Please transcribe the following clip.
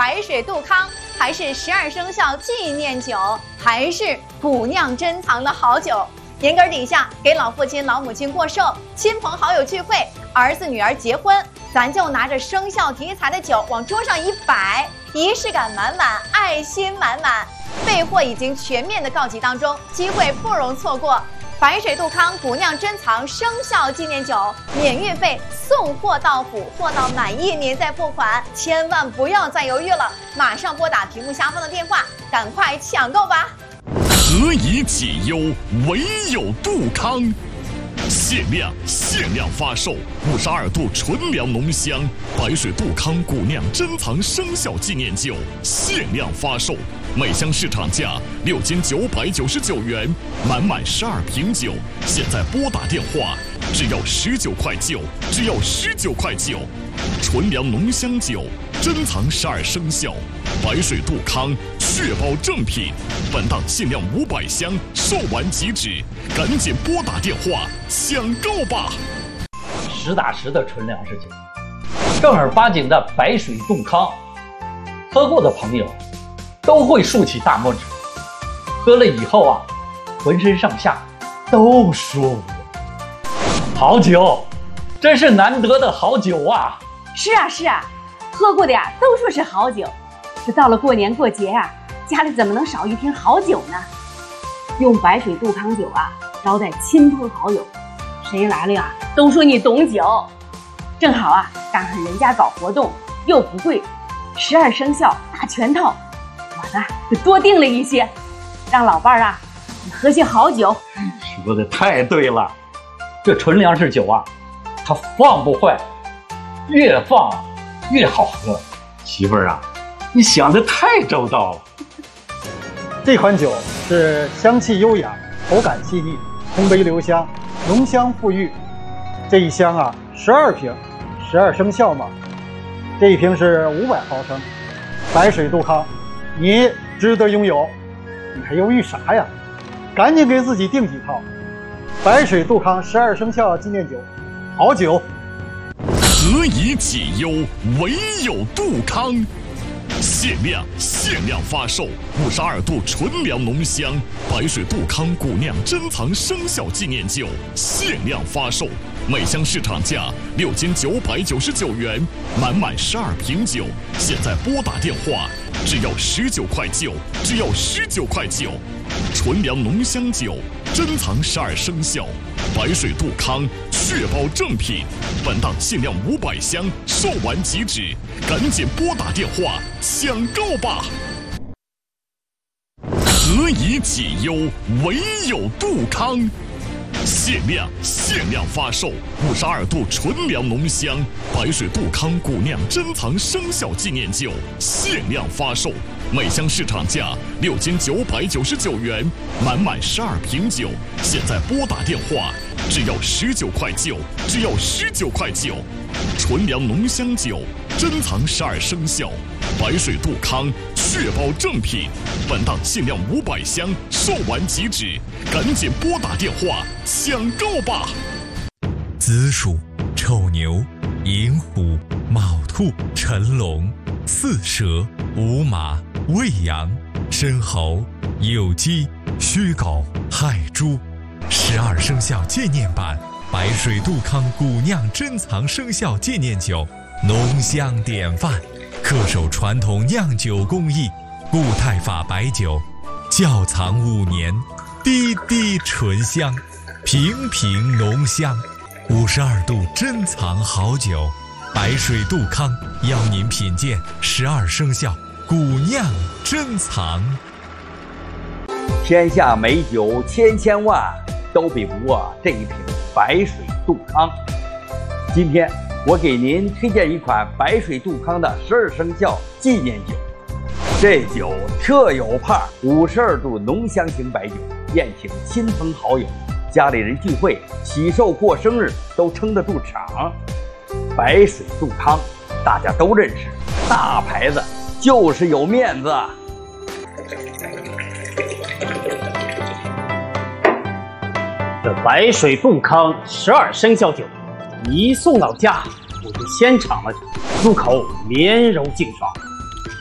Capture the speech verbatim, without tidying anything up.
白水杜康，还是十二生肖纪念酒，还是古酿珍藏的好酒？年根底下给老父亲、老母亲过寿，亲朋好友聚会，儿子女儿结婚，咱就拿着生肖题材的酒往桌上一摆，仪式感满满，爱心满满。备货已经全面的告急当中，机会不容错过。白水杜康古酿珍藏生肖纪念酒，免运费，送货到府，货到满意您再付款，千万不要再犹豫了，马上拨打屏幕下方的电话，赶快抢购吧！ 何以解忧，唯有杜康。限量限量发售五十二度纯粮浓香白水杜康古酿珍藏生肖纪念酒，限量发售，每箱市场价六斤九百九十九元，满满十二瓶酒，现在拨打电话，只要十九块九，只要十九块九。纯粮浓香酒，珍藏十二生肖，白水杜康，确保正品。本档限量五百箱，售完即止，赶紧拨打电话抢购吧！ 实打实的纯粮食酒，正儿八经的白水杜康，喝过的朋友都会竖起大拇指，喝了以后啊，浑身上下都舒服。好酒，真是难得的好酒啊！ 是啊是啊，喝过的呀都说是好酒，这到了过年过节啊，家里怎么能少一瓶好酒呢？用白水杜康酒啊招待亲朋好友，谁来了呀都说你懂酒。正好啊赶上人家搞活动又不贵，十二生肖大全套，我呢就多订了一些，让老伴儿啊喝些好酒。 说的太对了，这纯粮食酒啊它放不坏，越放越好喝。媳妇儿啊，你想得太周到了。 这款酒是香气优雅，口感细腻，通杯留香，浓香馥郁。这一箱啊，十二瓶，十二生肖嘛。这一瓶是五百毫升，白水杜康，你值得拥有。你还犹豫啥呀？赶紧给自己订几套。白水杜康十二生肖纪念酒，好酒。 何以解忧，唯有杜康。限量限量发售五十二度纯粮浓香白水杜康古酿珍藏生肖纪念酒，限量发售，每箱市场价六斤九百九十九元，满满十二瓶酒，现在拨打电话，只要十九块九，只要十九块九。纯粮浓香酒，珍藏十二生肖，白水杜康，确保正品。本档限量五百箱，售完即止，赶紧拨打电话抢购吧！何以解忧，唯有杜康。限量限量发售五十二度纯粮浓香白水杜康古酿珍藏生肖纪念酒，限量发售，每箱市场价六斤九百九十九元，满满十二瓶酒，现在拨打电话，只要十九块九，只要十九块九。纯粮浓香酒，珍藏十二生肖，白水杜康，确保正品。本档限量五百箱，售完即止，赶紧拨打电话抢购吧！ 子鼠、丑牛、寅虎、卯兔、辰龙、巳蛇、午马、未羊、申猴、酉鸡、戌狗、亥猪，十二生肖纪念版白水杜康古酿珍藏生肖纪念酒，浓香典范，恪守传统酿酒工艺，固态法白酒，窖藏五年，滴滴醇香，瓶瓶浓香，五十二度珍藏好酒，白水杜康邀您品鉴十二生肖古酿珍藏。 天下美酒千千万，都比不过这一瓶白水杜康。今天我给您推荐一款白水杜康的十二生肖纪念酒。这酒特有派，五十二度浓香型白酒，宴请亲朋好友，家里人聚会、喜寿过生日都撑得住场。白水杜康大家都认识，大牌子就是有面子。 这白水杜康十二生肖酒一送到家，我就先尝了，入口绵柔净爽，